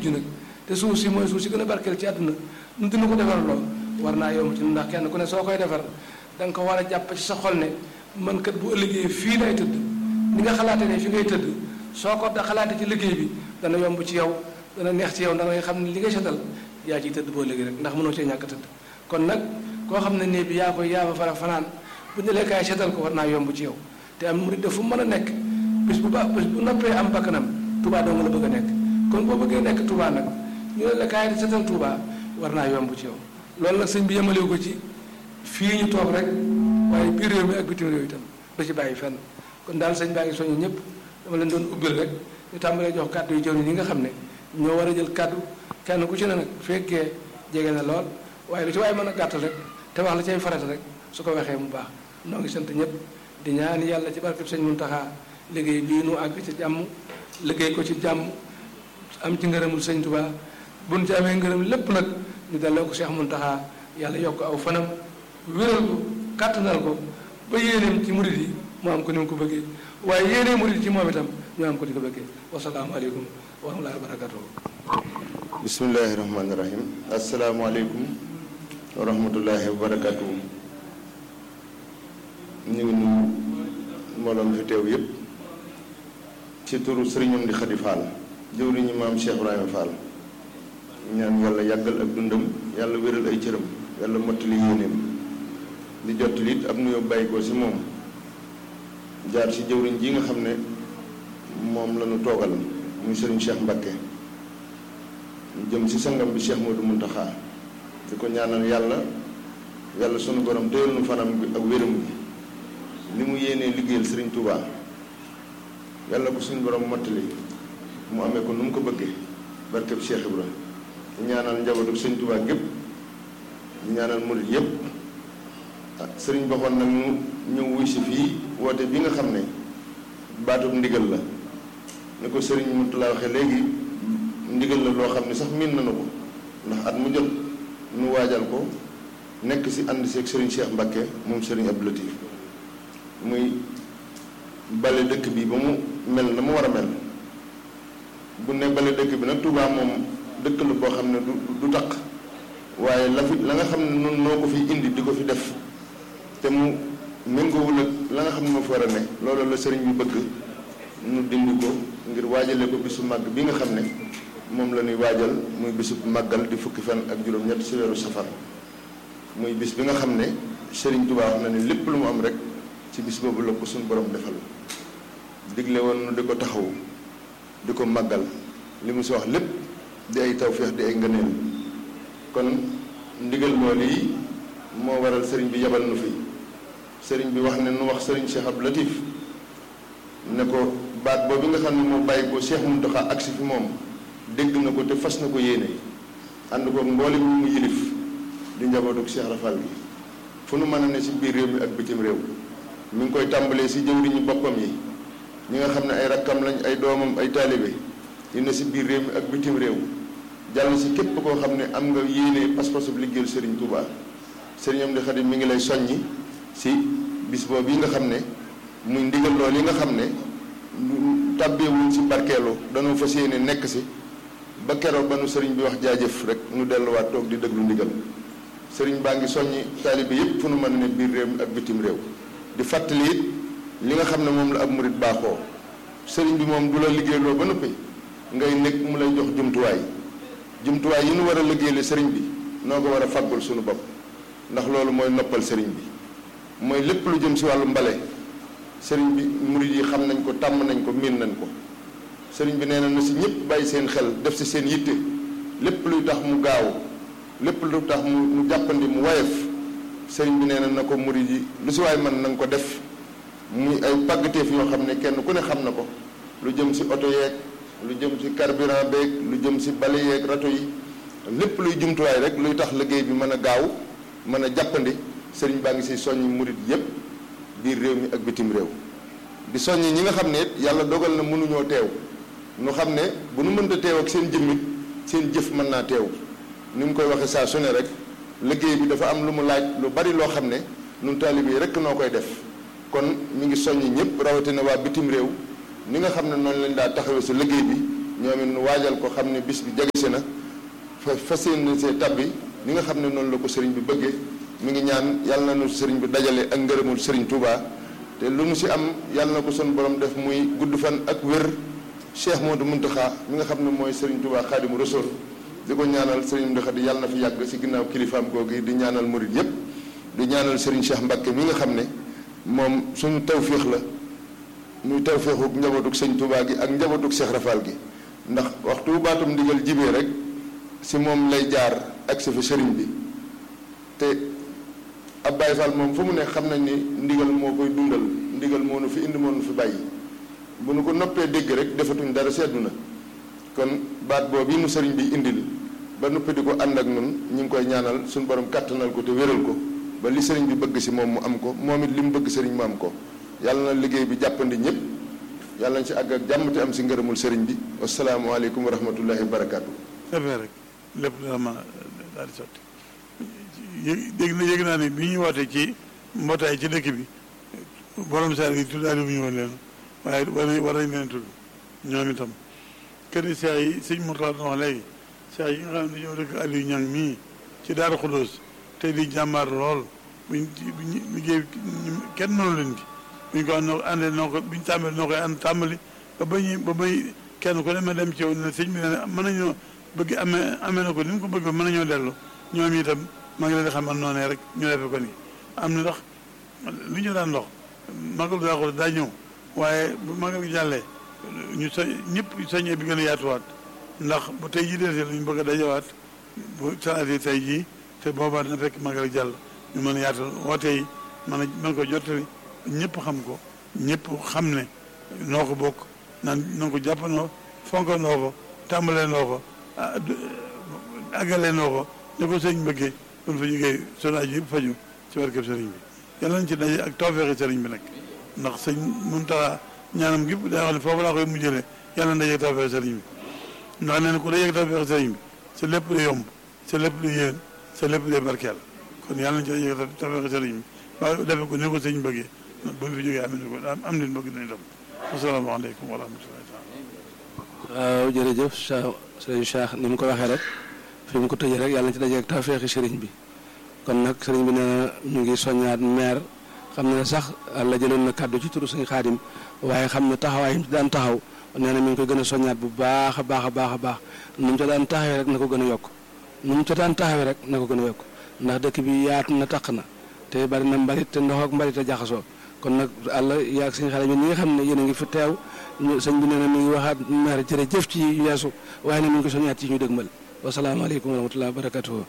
mujj nag te suuf si mooy suuf si gën a barkeel ci àdduna nu dina ko defar loo war naa yomb ci ndax kenn ku ne soo koy defar da nga ko war a jàpp ci sa xol ne man kat bu ëllëgee fii lay tëdd ni nga xalaate ne fi ngay tëdd soo ko da xalaate ci liggéey bi dana yomb ci yow dana neex ci yow ndax nga xam ne li ngay setal yaa ciy tëdd boo léegi rek ndax mënoo cee ñàkk tëdd kon nag koo xam ne néeg bi yaa fa fara fanaan bu ñu lekkaay setal ko war naa yomb ci yow te am murid fu mu mën a nekk bis bu noppee am bakkanam Touba doo nga la bëgg a nekk kon boo bëggee nekk Touba nag ñu ne lekkaay di setal Touba war naa yomb ci yow loolu nag sëñ bi yemalewu ko ci fii ñu toog rek waaye biir réew mi ak bitim réew itam da ci bàyyi fenn kon daal sëñ baa ngi soññu ñëpp dama leen doon ubbil rek ñu tàmbalee jox kàddu yu jëwriñ yi nga xam ne ñoo war a jël kàddu kenn ku ci ne nag fekkee jege na lool waaye lu ci waaye mën a gàttal rek te wax la cay farata rek su ko waxee mu baax noo ngi sant ñëpp di ñaan yàlla ci barkeb sëñ Muntaxa liggéey bii nu àgg ci jàmm liggéey ko ci jàmm am ci ngërëmul sëñ Tuubaa buñ ci amee ngërëm lépp nag ñu delloo ko Cheikh Muntaxa yàlla yokk aw fanam wéral ko kàttanal ko ba yéeneem ci murid yi mu am ko ni mu ko bëggee waaye yéenee murid ci moom itam ñu am ko di ko bëggee wasalaamu aleykum wa rahmatullahi wa barakatuh bismillahi rahmaani rahim assalaamu aleykum wa rahmatullahi wa barakatuh ñu ngi nuyu mbooloo mi fi teew yépp ci turu sëriñam di Xadi Fall jëwriñu maam Cheikh Ibrahima Fall ñaan yàlla yàggal ak dundam yàlla wéral ay cëram yàlla mottali yéeneem di jottali it ab nuyoo bàyyi ko ci moom jaar ci jëwriñ ji nga xam ne moom la ñu toogal muy sëriñ Cheikh Mbacké jëm ci sangam bi Cheikh Modou Mountakha di ko ñaanal yàlla sunu borom téyal nu fanam bi ak wéram bi li mu yéenee liggéeyal sëriñ Touba yàlla ko suñu borom mottali mu amee ko nu mu ko bëggee barkeb Cheikh Ibra di ñaanal njabootu sëriñ Touba gépp di ñaanal murid yépp sëriñ baxoon nag ñu ñëw wuy si fii woote bi nga xam ne baatub ndigal la ni ko sëriñ Moutalla waxe léegi ndigal la loo xam ne sax miin nañu ko ndax at mu jot nu waajal ko nekk si ànd seeg sëriñ Cheikh Mbacké moom sëriñ Abdou Latif muy bale dëkk bi ba mu mel na mu war a mel bu ne bale dëkk bi nag Touba moom dëkk la boo xam ne du taq waaye la nga xam ne noonu noo ko fi indi di ko fi def te mu méngoowul ak la nga xam ne moo fa war a ne loolu la sëriñ bi bëgg nu dindi ko ngir waajale ko bisu màgg bi nga xam ne moom la ñuy waajal muy bisu màggal di fukki fan ak juróom-ñett ci weeru safar muy bis bi nga xam ne sëriñ Touba wax na ne lépp lu mu am rek ci bis boobu la ko suñu borom defal digle woon nu di ko taxaw di ko màggal li mu si wax lépp di ay tawféex di ay ngëneel kon ndigal loolu yi moo waral sëriñ bi yabal nu fi sëriñ bi wax ne nu wax sëriñ Cheikh Abdou Latif ne ko baat boobu nga xam ne moo bàyyi ko Cheikh Mountakha agsi fi moom dégg na ko te fas na ko yéene ànd ko mboolem mu yilif di njabootu Cheikh Rafal bi fu nu mën a ne si biir réew mi ak bitim réew mi ngi koy tàmbalee si jëwriñu boppam yi ñi nga xam ne ay rakkam lañ ay doomam ay taalibe yi ne si biir réew mi ak bitim réew jàll si képp koo xam ne am nga yéene pas-pasu liggéeyal Serigne Touba Serigne Amdi Xadim mi ngi lay soññi si bis boobu yi nga xam ne muy ndigal lool yi nga xam ne tàbbeewuñ si barkeelu dañoo fas yéene nekk si ba keroog ba nu Serigne bi wax jaajëf rek nu delluwaat toog di déglu ndigal Serigne baa ngi soññi taalibe yépp fu nu mën ne biir réew mi ak bitim réew di fàttali it li nga xam ne moom la ab murit baaxoo sëriñ bi moom du la liggéeyloo ba noppi ngay nekk mu lay jox jumtuwaay yi nu war a liggéeyale sëriñ bi noo ko war a fàggul suñu bopp ndax loolu mooy noppal sëriñ bi mooy lépp lu jëm si wàllu mbale sëriñ bi murit yi xam nañ ko tàmm nañ ko miin nañ ko sëriñ bi nee na si ñëpp bàyyi seen xel def si seen yitte lépp luy tax mu gaaw lépp lu tax mu jàppandi mu woyof sëriñ bi nee na ko murid yi lu si waay mën na nga ko def muy ay pàggateef yoo xam ne kenn ku ne xam na ko lu jëm si oto yeeg lu jëm si carburant beeg lu jëm si bale yeeg rato yi lépp luy jumtuwaay rek luy tax liggéey bi mën a gaaw mën a jàppandi sëriñ baa ngi si soññi murid yépp biir réew mi ak bitim réew di soññi ñi nga xam ne it yàlla dogal na mënuñoo teew nu xam ne bu nu mënta teew ak seen jëmmit seen jëf mën naa teew ni mu koy waxee saa su ne rek liggéey bi dafa am lu mu laaj lu bari loo xam ne nun taalibe yi rek noo koy def kon mi ngi soññ ñëpp rawatina waa bitim réew ni nga xam ne noonu lañ daa taxawee si liggéey bi ñoom it nu waajal ko xam ne bis bi jege si na fas yéene see tabbi ni nga xam ne noonu la ko sëriñ bi bëggee mi ngi ñaan yàlla na nu sëriñ bi dajale ak ngërëmul sëriñ Touba te lu nu si am yàlla na ko sunu borom def muy gudd fan ak wér Cheikh Modou Mountakha mi nga xam ne mooy sëriñ Touba Xaadimu Rasuul di ko ñaanal sëriñ Mountakha di yàlla na fi yàgg si ginnaaw kilifaam googu di ñaanal murid yépp di ñaanal sëriñ Cheikh Mbacke mi nga xam ne moom suñu tawféex la muy tawféexu njabootug sëñ Touba gi ak njabootug Cheikh Rafal gi ndax waxtu baatum ndigal jibee rek si moom lay jaar ak si fi sëriñ bi te ab Baye Fall moom fu mu ne xam nañ ni ndigal moo koy dundal ndigal moo nu fi indi moo nu fi bàyyi bu nu ko noppee dégg rek defatuñ dara seddu na kon baat boobu yi nu sëriñ bi indil ba noppi di ko ànd ak nun ñu ngi koy ñaanal suñu borom kàttanal ko te wéral ko ba li sëriñ bi bëgg si moom mu am ko moom it li mu bëgg sëriñ mu am ko yàlla na liggéey bi jàppandi ñëpp yàlla nañ si àgg ak jàmm te am si ngërëmul sëriñ bi wasalaamualeykum wa rahmatullahi wa barakaatu. defee rek lépp dana mën a daal di sotti yëg naa ne bi ñuy wootee ci mbootaay ci dëkk bi borom saar gi tuddaale bu ñu woon leen waaye war nañ leen tudd ñoom itam kër yi seex yi sëñ Mourtala doon wax léegi seex yi nga xam ne dañoo dëkk Aliou Niang mii ci Daaru Xudoos te di jàmbaar lool buñ liggéey kenn mënu leen ci buñ ko àndee noo ko buñ tàmbali noo koy ànd tàmbali ba bañ kenn ku ne ma dem ci yow ne sëñ bi ne mën nañoo bëgg amee na ko ni mu ko bëgg mën nañoo dellu ñoom itam maa ngi leen di xamal noonee rek ñu defe ko nii am na ndax lu ñu daan dox magal daa ko daa ñëw waaye bu magal jàllee ñu ñëpp soññee bi gën a yaatuwaat ndax bu tey jii desee lu ñu bëgg a dajawaat bu salaatee tey jii te boobaa dina fekk magal jàll ñu mën a yaatal woote yi mën ko jottali ñëpp xam ko ñëpp xam ne noo ko bokk naan ko jàppandoo fonkandoo ko tàmbalee noo ko àggalee noo ko ne ko sëñ bëggee kon fa jógee sonaaj yëpp faju ci barkeb sëriñ bi yàlla nañ ci daje ak tawfeexi sëriñ bi nag ndax sëñ Muntaxa ñaanam gépp daa wax ne foofu laa koy mujjëlee yàlla na daje ak tawfeexi sëriñ bi ndax nee na ku daje ak tawfeexi sëriñ bi sa lépp day yomb sa lépp day yéen sa lépp day barkeel kon yàlla nañ ci daje ak tawfeexi sëriñ bi waaye defe ko ni ko sëñ bëggee ba mu fi jógee am nañ bëgg nañ tam asalaamaaleykum wa rahmatullahi taala. waaw jërëjëf sëriñ Cheikh ni mu ko waxee rek fi mu ko tëjee rek yàlla na ci daje ak tawfeexi sëriñ bi kon nag sëriñ bi nee na ñu ngi soññaat maire xam ne sax la jëloon na kàddu ci turu sëñ Xaadim waaye xam ne taxawaay yi daan taxaw nee na mi ngi koy gën a soññaat bu baax a baax a baax a baax nu mu ca daan taxawee rek na ko gën a yokk nu mu ca daan taxawee rek na ko gën a yokk ndax dëkk bi yaatu na taq na te bari na mbalit te ndox ak mbalit a jaxasoo kon nag àlla yaag sëñ Xaadim ñi nga xam ne yéen a ngi fi teew sëñ bi nee na mi ngi waxaat maire jërëjëf ci weesu waaye nag mi ngi ko soññaat ci ñu dëgmal wasalaamaaleykum wa rahmatulah wa barakatuhu.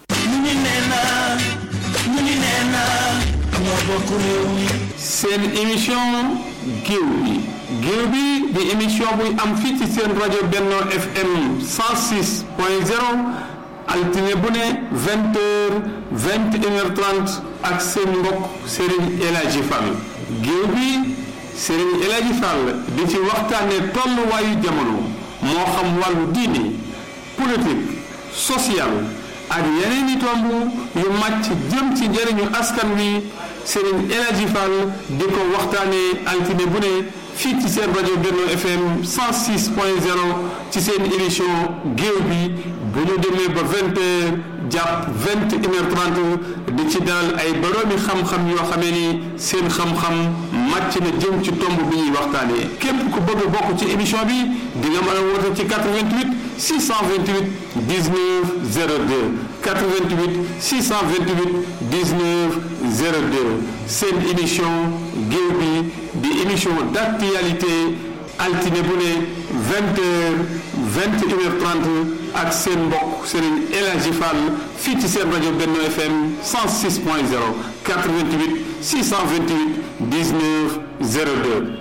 seen émission géew bi di émission buy am fii ci seen rajo Benno FM 106.0 altine bu ne 20h 21h30 ak seen mbokk Serigne El Hadji Fall géew bi Serigne El Hadji Fall di ci waxtaane tolluwaayu jamono moo xam wàllu diine politique social ak yeneen i tomb yu màcc jëm ci njëriñu askan wi Serigne El Hadji Fall di ko waxtaanee altine bu ne fii ci seen rajo Benno FM 106.0 ci seen émission géew bi bu ñu demee ba 20h jàpp 21h30 di ci dalal ay boroomi xam-xam yoo xamee ni seen xam-xam màcc na jëm ci tomb bi ñuy waxtaanee képp ku bëgg bokk ci émission bi di nga mën a woote ci 88 628 19 02 88 628 19 02 seen émission géew bi di émission d'actualité altine bu ne 20h 21h30 ak seen mbokk Serigne El Hadji Fall fii ci seen rajo Benno FM 106.0 88 628 19 02.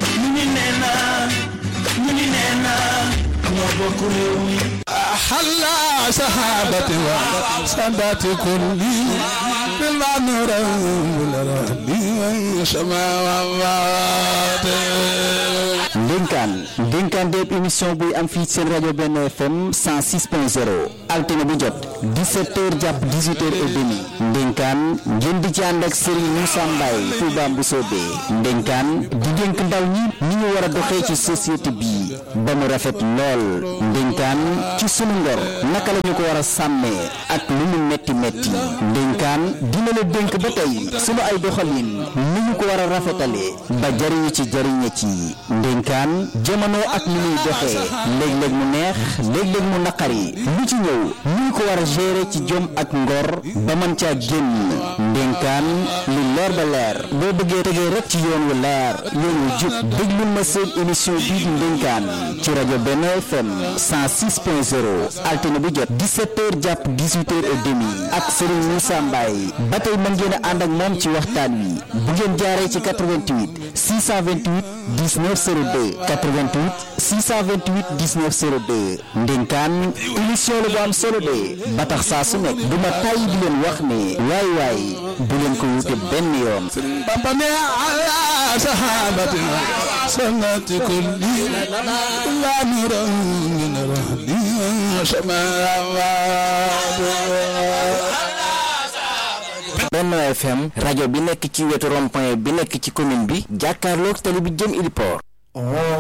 حلا صحابتي وسادتي كلي بالله نور ndénkaan déeb émission buy am fii seen rajo Benno FM 106.0 altine bu jot 17h jàpp 18h30 ndénkaan ngeen di ci ànd ak Serigne Moussa Mbaye Touba Mboussobé ndénkaan di dénk ndaw ñi ni ñu war a doxee ci société bi ba mu rafet lool ndénkaan ci sunu ngor naka la ñu ko war a sàmmee ak lu mu metti metti ndénkaan dina la dénk ba tey sunu ay doxalin ni ñu ko war a rafetalee ba jariñu ci jariñe ci ndénkaan jamono ak ni muy doxee léeg-léeg mu neex léeg-léeg mu naqari lu ci ñëw ñu ko war a gérer ci jom ak ngor ba mën caa génn ndénkaan lu leer ba leer boo bëggee tegee rek ci yoon wu leer yoon wu jub déglul ma seen émission bii di ndénkaan ci rajo Benno FM 106.0 altine bu jot 17h jàpp 18h30 ak Serigne Moussa Mbaye ba tey mën ngeen a ànd ak moom ci waxtaan wi bu ngeen jaaree ci 88 628 19 02 88 628 19 02 ndénkaan émission la bu am solo de ba tax saa su nekk du ma tàyyi di leen wax ne waay bu leen ko wute benn yoon Bamba ne ala sahabatina sanati kulli la nuran min rahdi Benno FM rajo bi nekk ci wetu rond-point bi nekk ci commune bi jàkkaarloog tali bi jëm Ili Port